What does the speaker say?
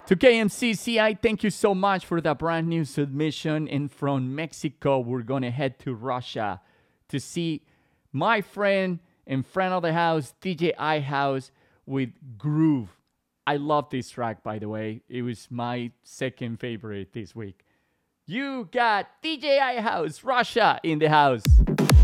To KMCCI, thank you so much for that brand new submission. And from Mexico, we're going to head to Russia to see my friend and friend of the house, DJ iHouse, with Groove. I love this track, by the way. It was my second favorite this week. You got DJ iHouse, Russia in the house.